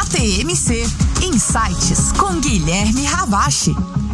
TMC, Insights com Guilherme Ravache.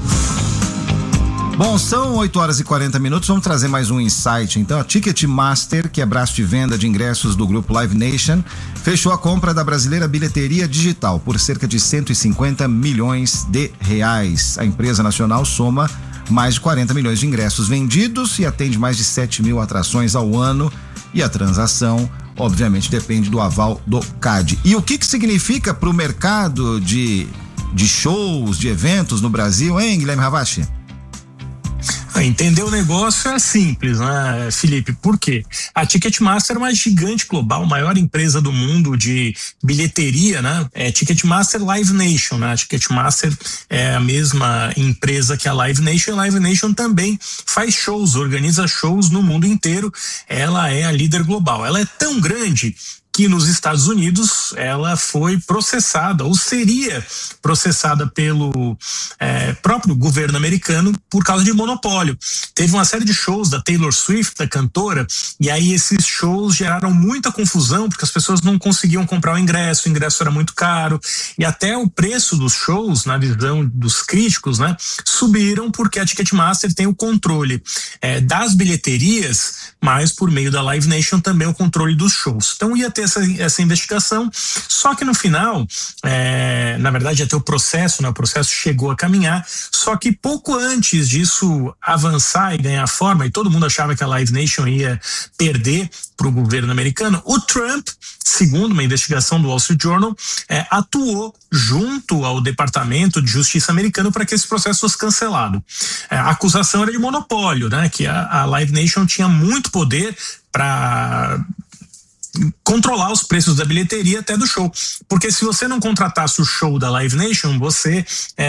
Bom, são 8h40. Vamos trazer mais um insight. Então, a Ticketmaster, que é braço de venda de ingressos do grupo Live Nation, fechou a compra da brasileira Bilheteria Digital por cerca de 150 milhões de reais. A empresa nacional soma mais de 40 milhões de ingressos vendidos e atende mais de 7 mil atrações ao ano. E a transação, obviamente, depende do aval do CADE. E o que significa para o mercado de shows, de eventos no Brasil, hein, Guilherme Ravache? Entender o negócio é simples, né, Felipe? Por quê? A Ticketmaster é uma gigante global, maior empresa do mundo de bilheteria, né? É Ticketmaster Live Nation, né? A Ticketmaster é a mesma empresa que a Live Nation. A Live Nation também faz shows, organiza shows no mundo inteiro. Ela é a líder global. Ela é tão grande que nos Estados Unidos ela foi processada, ou seria processada pelo próprio governo americano por causa de monopólio. Teve uma série de shows da Taylor Swift, da cantora, e aí esses shows geraram muita confusão, porque as pessoas não conseguiam comprar o ingresso era muito caro, e até o preço dos shows, na visão dos críticos, né, subiram, porque a Ticketmaster tem o controle das bilheterias, mas por meio da Live Nation também o controle dos shows. Então ia ter essa investigação, só que no final, na verdade ia ter o processo, né? O processo chegou a caminhar, só que pouco antes disso avançar e ganhar forma, e todo mundo achava que a Live Nation ia perder para o governo americano, o Trump, segundo uma investigação do Wall Street Journal, atuou junto ao Departamento de Justiça americano para que esse processo fosse cancelado. A acusação era de monopólio, né? Que a Live Nation tinha muito poder para controlar os preços da bilheteria até do show, porque se você não contratasse o show da Live Nation, você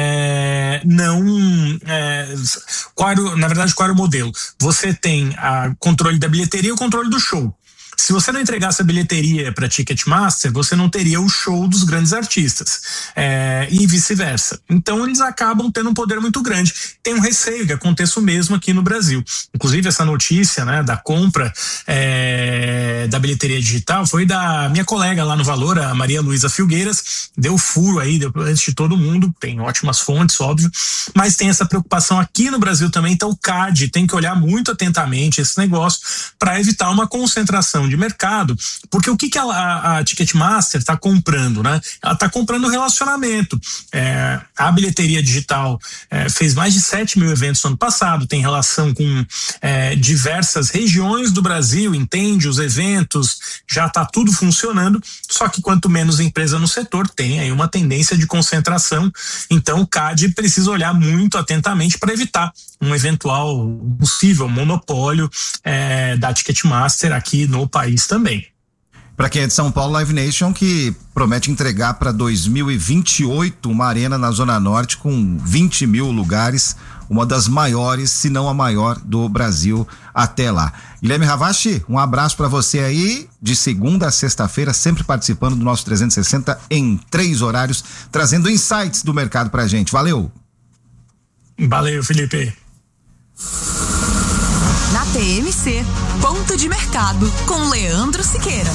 qual era o modelo? Você tem o controle da bilheteria e o controle do show. Se você não entregasse a bilheteria para Ticketmaster, você não teria o show dos grandes artistas, e vice-versa. Então eles acabam tendo um poder muito grande. Tem um receio que aconteça o mesmo aqui no Brasil. Inclusive essa notícia, né, da compra da bilheteria digital foi da minha colega lá no Valor, a Maria Luísa Filgueiras, deu furo aí antes de todo mundo, tem ótimas fontes, óbvio, mas tem essa preocupação aqui no Brasil também. Então o CADE tem que olhar muito atentamente esse negócio para evitar uma concentração de mercado, porque o que a Ticketmaster está comprando, né? Ela está comprando relacionamento. A bilheteria digital fez mais de 7 mil eventos no ano passado, tem relação com diversas regiões do Brasil, entende os eventos, já está tudo funcionando, só que quanto menos empresa no setor, tem aí uma tendência de concentração. Então o CADE precisa olhar muito atentamente para evitar um eventual possível monopólio da Ticketmaster aqui no país também. Para quem é de São Paulo, Live Nation, que promete entregar para 2028 uma arena na Zona Norte com 20 mil lugares, uma das maiores, se não a maior do Brasil até lá. Guilherme Ravache, um abraço para você aí, de segunda a sexta-feira, sempre participando do nosso 360 em 3 horários, trazendo insights do mercado pra gente. Valeu! Valeu, Felipe! Na TMC, ponto de mercado com Leandro Siqueira.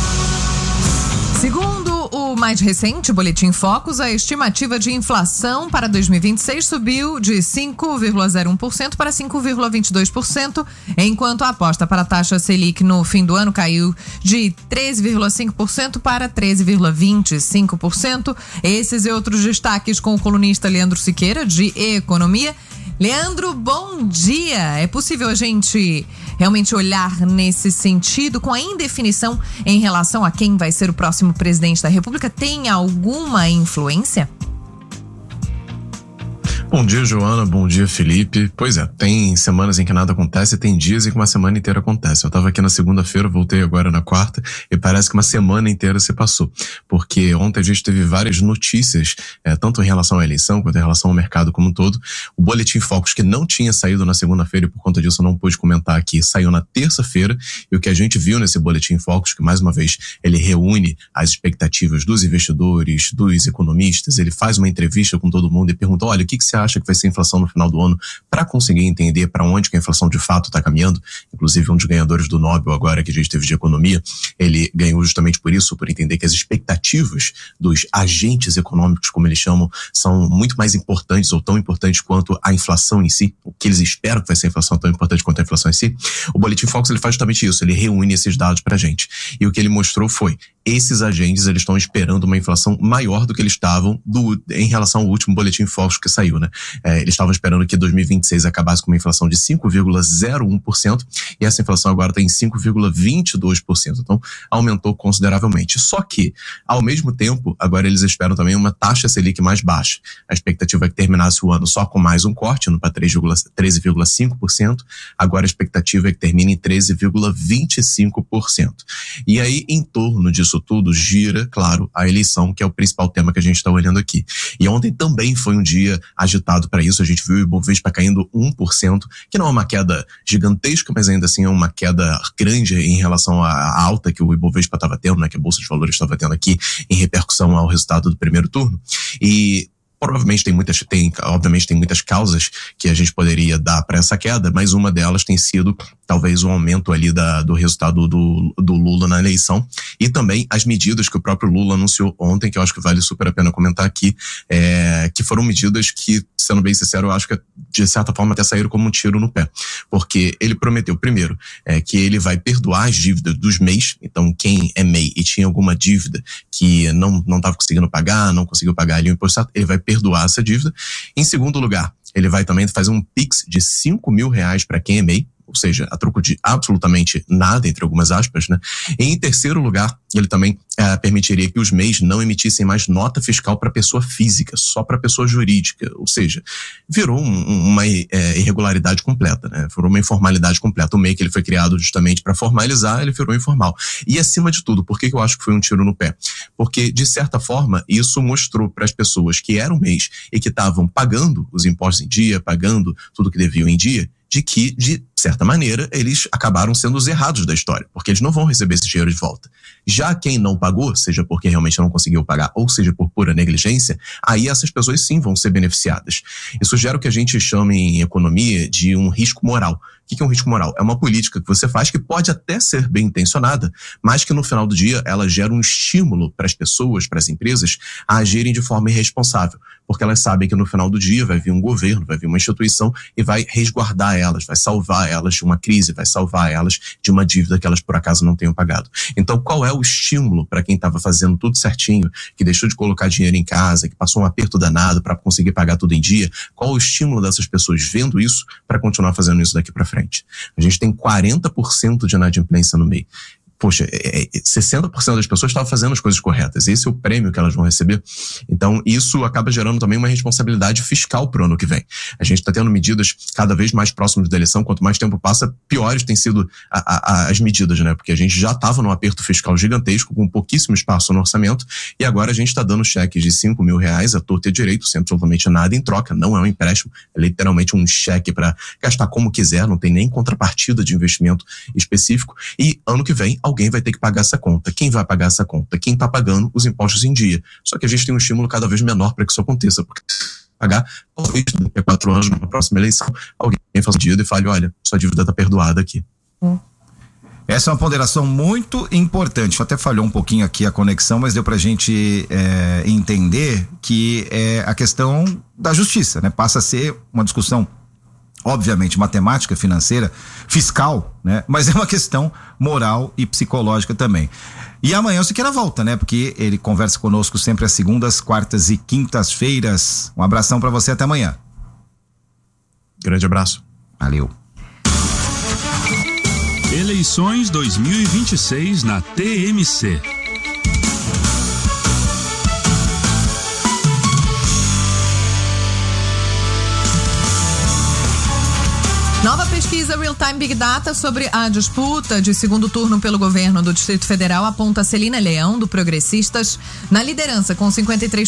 Segundo o mais recente Boletim Focus, a estimativa de inflação para 2026 subiu de 5,01% para 5,22%, enquanto a aposta para a taxa Selic no fim do ano caiu de 13,5% para 13,25%. Esses e outros destaques com o colunista Leandro Siqueira, de Economia. Leandro, bom dia! É possível a gente realmente olhar nesse sentido com a indefinição em relação a quem vai ser o próximo presidente da República? Tem alguma influência? Bom dia, Joana. Bom dia, Felipe. Pois é, tem semanas em que nada acontece, tem dias em que uma semana inteira acontece. Eu tava aqui na segunda-feira, voltei agora na quarta, e parece que uma semana inteira se passou. Porque ontem a gente teve várias notícias, tanto em relação à eleição, quanto em relação ao mercado como um todo. O Boletim Focus, que não tinha saído na segunda-feira, e por conta disso eu não pude comentar aqui, saiu na terça-feira, e o que a gente viu nesse Boletim Focus, que mais uma vez ele reúne as expectativas dos investidores, dos economistas, ele faz uma entrevista com todo mundo e pergunta, olha, o que você acha acha que vai ser a inflação no final do ano, para conseguir entender para onde que a inflação de fato está caminhando. Inclusive, um dos ganhadores do Nobel agora que a gente teve de economia, ele ganhou justamente por isso, por entender que as expectativas dos agentes econômicos, como eles chamam, são muito mais importantes ou tão importantes quanto a inflação em si. O que eles esperam que vai ser a inflação tão importante quanto a inflação em si. O Boletim Focus, ele faz justamente isso, ele reúne esses dados pra gente. E o que ele mostrou foi, esses agentes, eles estão esperando uma inflação maior do que eles estavam em relação ao último Boletim Focus que saiu, né? Eles estavam esperando que 2026 acabasse com uma inflação de 5,01% e essa inflação agora está em 5,22%. Então, aumentou consideravelmente. Só que, ao mesmo tempo, agora eles esperam também uma taxa Selic mais baixa. A expectativa é que terminasse o ano só com mais um corte, para 13,5%. Agora a expectativa é que termine em 13,25%. E aí, em torno disso tudo, gira, claro, a eleição, que é o principal tema que a gente está olhando aqui. E ontem também foi um dia agitado para isso. A gente viu o Ibovespa caindo 1%, que não é uma queda gigantesca, mas ainda assim é uma queda grande em relação à alta que o Ibovespa estava tendo, né, que a Bolsa de Valores estava tendo aqui em repercussão ao resultado do primeiro turno. E provavelmente obviamente tem muitas causas que a gente poderia dar para essa queda, mas uma delas tem sido talvez o aumento ali do resultado do Lula na eleição e também as medidas que o próprio Lula anunciou ontem, que eu acho que vale super a pena comentar aqui, que foram medidas que, sendo bem sincero, eu acho que de certa forma até saíram como um tiro no pé, porque ele prometeu primeiro que ele vai perdoar as dívidas dos MEIs. Então quem é MEI e tinha alguma dívida que não estava conseguindo pagar, não conseguiu pagar ali o imposto, ele vai perdoar essa dívida. Em segundo lugar, ele vai também fazer um Pix de R$5.000 para quem é MEI, ou seja, a troco de absolutamente nada, entre algumas aspas, né? E em terceiro lugar, ele também permitiria que os MEIs não emitissem mais nota fiscal para pessoa física, só para pessoa jurídica, ou seja, virou uma irregularidade completa, né? Virou uma informalidade completa. O MEI, que ele foi criado justamente para formalizar, ele virou informal. E acima de tudo, por que eu acho que foi um tiro no pé? Porque, de certa forma, isso mostrou para as pessoas que eram MEIs e que estavam pagando os impostos em dia, pagando tudo que deviam em dia, de que, de certa maneira, eles acabaram sendo os errados da história, porque eles não vão receber esse dinheiro de volta. Já quem não pagou, seja porque realmente não conseguiu pagar, ou seja por pura negligência, aí essas pessoas sim vão ser beneficiadas. Isso gera o que a gente chama em economia de um risco moral. O que é um risco moral? É uma política que você faz que pode até ser bem intencionada, mas que no final do dia ela gera um estímulo para as pessoas, para as empresas, a agirem de forma irresponsável, porque elas sabem que no final do dia vai vir um governo, vai vir uma instituição e vai resguardar elas, vai salvar elas de uma crise, vai salvar elas de uma dívida que elas por acaso não tenham pagado. Então qual é o estímulo para quem estava fazendo tudo certinho, que deixou de colocar dinheiro em casa, que passou um aperto danado para conseguir pagar tudo em dia? Qual o estímulo dessas pessoas vendo isso para continuar fazendo isso daqui para frente? A gente tem 40% de inadimplência no MEI. Poxa, 60% das pessoas estavam fazendo as coisas corretas. Esse é o prêmio que elas vão receber. Então, isso acaba gerando também uma responsabilidade fiscal para o ano que vem. A gente está tendo medidas cada vez mais próximas da eleição. Quanto mais tempo passa, piores têm sido as medidas, né? Porque a gente já estava num aperto fiscal gigantesco, com pouquíssimo espaço no orçamento, e agora a gente está dando cheques de R$5.000 à torta e direito, sem absolutamente nada em troca. Não é um empréstimo, é literalmente um cheque para gastar como quiser, não tem nem contrapartida de investimento específico. E ano que vem, alguém vai ter que pagar essa conta. Quem vai pagar essa conta? Quem está pagando os impostos em dia. Só que a gente tem um estímulo cada vez menor para que isso aconteça, porque pagar, talvez daqui a 4 anos, numa próxima eleição, alguém faça um dívida e fale, olha, sua dívida está perdoada aqui. Essa é uma ponderação muito importante. Até falhou um pouquinho aqui a conexão, mas deu pra gente entender que é a questão da justiça, né? Passa a ser uma discussão obviamente matemática, financeira, fiscal, né? Mas é uma questão moral e psicológica também. E amanhã o Siqueira volta, né? Porque ele conversa conosco sempre às segundas, quartas e quintas-feiras. Um abração pra você, até amanhã. Grande abraço. Valeu. Eleições 2026 na TMC. Nova pesquisa Real Time Big Data sobre a disputa de segundo turno pelo governo do Distrito Federal aponta Celina Leão, do Progressistas, na liderança com 53%.